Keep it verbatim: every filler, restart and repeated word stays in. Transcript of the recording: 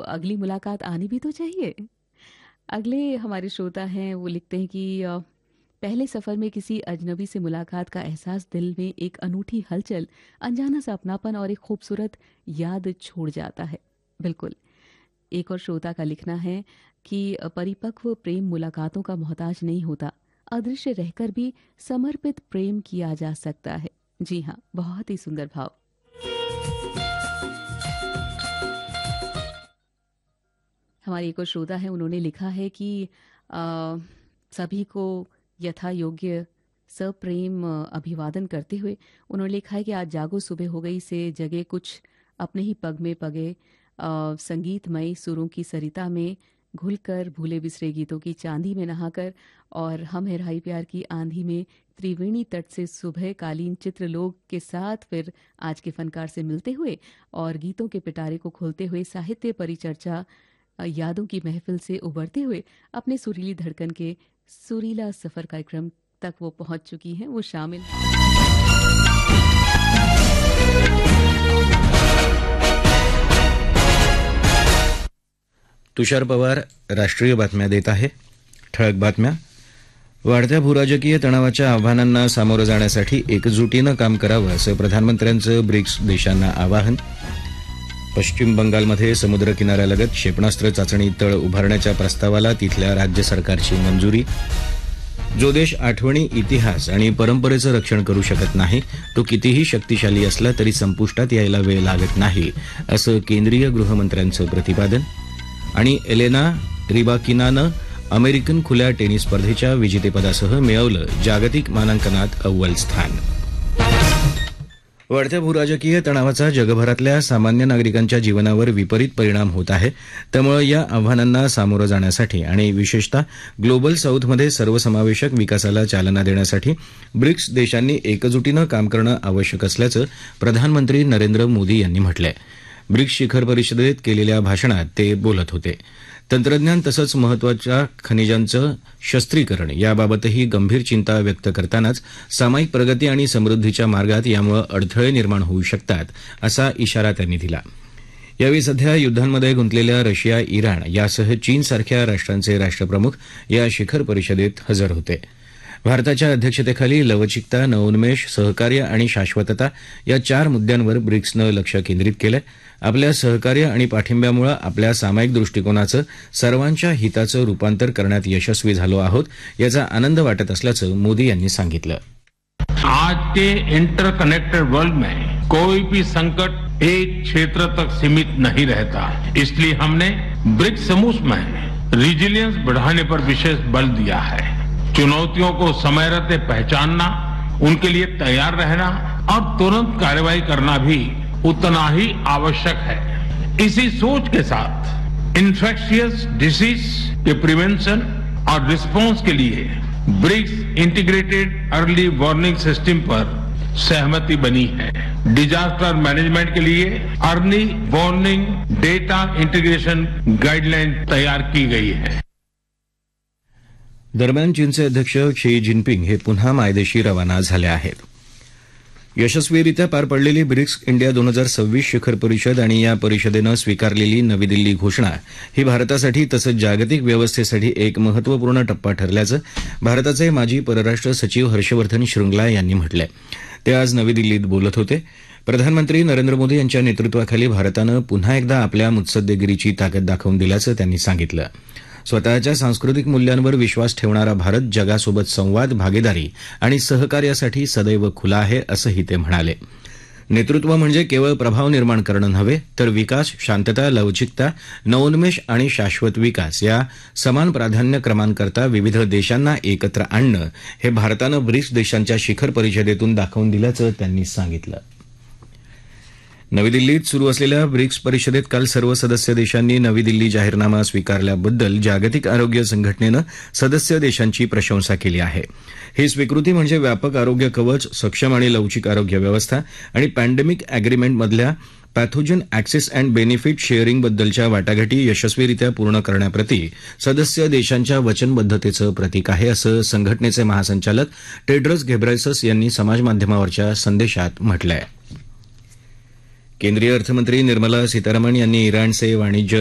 अगली मुलाकात आनी भी तो चाहिए। अगले हमारे श्रोता हैं, वो लिखते हैं कि अ, पहले सफ़र में किसी अजनबी से मुलाकात का एहसास दिल में एक अनूठी हलचल, अनजाना सा अपनापन और एक खूबसूरत याद छोड़ जाता है। बिल्कुल। एक और श्रोता का लिखना है कि अ, परिपक्व प्रेम मुलाकातों का मोहताज नहीं होता। अदृश्य रहकर भी समर्पित प्रेम किया जा सकता है। जी हाँ, बहुत ही सुंदर भाव। हमारी एक और श्रोता है, उन्होंने लिखा है कि अ, सभी को यथा योग्य सप्रेम अ, अभिवादन करते हुए उन्होंने लिखा है कि आज जागो सुबह हो गई से जगह कुछ अपने ही पग में पगे, अ, संगीतमयी सुरों की सरिता में घुलकर भूले बिसरे गीतों की चांदी में नहाकर और हम है राही प्यार की आंधी में त्रिवेणी तट से सुबह कालीन चित्रलोक के साथ फिर आज के फनकार से मिलते हुए और गीतों के पिटारे को खोलते हुए साहित्य परिचर्चा, अ, यादों की महफिल से उबरते हुए अपने सुरीली धड़कन के सुरीला सफर कार्यक्रम तक वो पहुंच चुकी हैं। वो शामिल तुषार पवार राष्ट्रीय बातम्या देत आहे. ठळक बातम्या. वाढत्या भूराजकीय तणावाच्या आव्हानांना सामोरं जाण्यासाठी एकजुटीनं काम करावं असं प्रधानमंत्र्यांचं ब्रिक्स देशांना आवाहन. पश्चिम बंगालमध्ये समुद्र किनाऱ्यालगत क्षेपणास्त्र चाचणी तळ उभारण्याच्या प्रस्तावाला तिथल्या राज्य सरकारची मंजुरी. जो देश आठवणी, इतिहास आणि परंपरेचं रक्षण करू शकत नाही तो कितीही शक्तिशाली असला तरी संपुष्टात यायला वेळ लागत नाही असं केंद्रीय गृहमंत्र्यांचं प्रतिपादन. आणि एलेना रिबाकिनानं अमेरिकन खुल्या टेनिस स्पर्धेच्या विजेतेपदासह मिळवलं जागतिक मानांकनात अव्वल स्थान. वाढत्या भूराजकीय तणावाचा जगभरातल्या सामान्य नागरिकांच्या जीवनावर विपरीत परिणाम होत आहे. त्यामुळे या आव्हानांना सामोरं जाण्यासाठी आणि विशेषतः ग्लोबल साऊथमध्ये सर्वसमावेशक विकासाला चालना देण्यासाठी ब्रिक्स देशांनी एकजुटीनं काम करणं आवश्यक असल्याचं प्रधानमंत्री नरेंद्र मोदी यांनी म्हटलंय. ब्रिक्स शिखर परिषदेत केलेल्या भाषणात ते बोलत होते. तंत्रज्ञान तसंच महत्वाच्या खनिजांचं शस्त्रीकरण याबाबतही गंभीर चिंता व्यक्त करतानाच सामायिक प्रगती आणि समृद्धीच्या मार्गात यामुळे अडथळे निर्माण होऊ शकतात असा इशारा त्यांनी दिला. यावेळी सध्या युद्धांमध्ये गुंतलेल्या रशिया, इराण यासह चीनसारख्या राष्ट्रांचे राष्ट्रप्रमुख या शिखर परिषदेत हजर होते. भारताच्या अध्यक्षतेखाली लवचिकता, नवोन्मेष, सहकार्य आणि शाश्वतता या चार मुद्द्यांवर ब्रिक्सनं लक्ष केंद्रित केलंय. आपल्या सहकार्य आणि पाठिंब्यामुळे आपल्या सामायिक दृष्टिकोनाचं सर्वांच्या हिताचं रूपांतर करण्यात यशस्वी झालो आहोत याचा आनंद वाटत असल्याचं मोदी यांनी सांगितलं. आज के इंटरकनेक्टेड वर्ल्ड में कोई भी संकट एक क्षेत्र तक सीमित नहीं रहता. इसलिए हमने ब्रिक्स समूह में रिजिलियंस बढ़ाने पर विशेष बल दिया है. चुनौतियों को समय रहते पहचानना, उनके लिए तैयार रहना और तुरंत कार्रवाई करना भी उतना ही आवश्यक है. इसी सोच के साथ इन्फेक्शियस डिसीज के प्रिवेंशन और रिस्पांस के लिए BRICS integrated early warning system पर सहमति बनी है. डिजास्टर मैनेजमेंट के लिए early warning data integration guideline तैयार की गई है. दरम्यान चीनचे अध्यक्ष शी जिनपिंग हे पुन्हा मायदेशी रवाना झाले आहेत. यशस्वीरित्या पार पडलेली ब्रिक्स इंडिया दोन हजार सव्वीस शिखर परिषद आणि या परिषदेनं स्वीकारलेली नवी दिल्ली घोषणा ही भारतासाठी तसंच जागतिक व्यवस्थेसाठी एक महत्वपूर्ण टप्पा ठरल्याचं भारताचे माजी परराष्ट्र सचिव हर्षवर्धन श्रृंगला यांनी म्हटलंय. ते आज नवी दिल्लीत बोलत होते. प्रधानमंत्री नरेंद्र मोदी यांच्या नेतृत्वाखाली भारतानं पुन्हा एकदा आपल्या मुत्सद्देगिरीची ताकद दाखवून दिल्याचं त्यांनी सांगितलं. स्वतःच्या सांस्कृतिक मूल्यांवर विश्वास ठेवणारा भारत जगासोबत संवाद, भागीदारी आणि सहकार्यासाठी सदैव खुला आहे असंही ते म्हणाले. नेतृत्व म्हणजे केवळ प्रभाव निर्माण करणं नव्हे तर विकास, शांतता, लवचिकता, नवोन्मेष आणि शाश्वत विकास या समान प्राधान्यक्रमांकरता विविध देशांना एकत्र आणणं हे भारतानं ब्रिक्स देशांच्या शिखर परिषदेतून दाखवून दिल्याचं त्यांनी सांगितलं. नवी दिल्लीत सुरू असलेल्या ब्रिक्स परिषदेत काल सर्व सदस्य देशांनी नवी दिल्ली जाहीरनामा स्वीकारल्याबद्दल जागतिक आरोग्य संघटनेनं सदस्य देशांची प्रशंसा केली आहे. ही स्वीकृती म्हणजे व्यापक आरोग्य कवच, सक्षम आणि लवचिक आरोग्य व्यवस्था आणि pandemic अॅग्रीमेंटमधल्या pathogen access and benefit शेअरिंगबद्दलच्या वाटाघाटी यशस्वीरित्या पूर्ण करण्याप्रती सदस्य देशांच्या वचनबद्धतेचं प्रतीक आहे असं संघटनेचे महासंचालक टेड्रस घेब्रेयसस यांनी समाजमाध्यमावरच्या संदेशात म्हटलं आहे. केंद्रीय अर्थमंत्री निर्मला सीतारामन यांनी इराणचे वाणिज्य